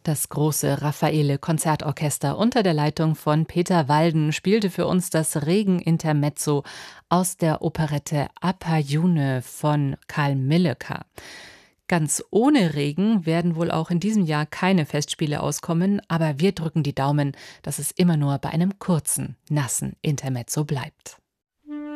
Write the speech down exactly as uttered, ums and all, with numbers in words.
Das große Raffaele-Konzertorchester unter der Leitung von Peter Walden spielte für uns das Regen-Intermezzo aus der Operette Apajune von Karl Milleka. Ganz ohne Regen werden wohl auch in diesem Jahr keine Festspiele auskommen, aber wir drücken die Daumen, dass es immer nur bei einem kurzen, nassen Intermezzo bleibt.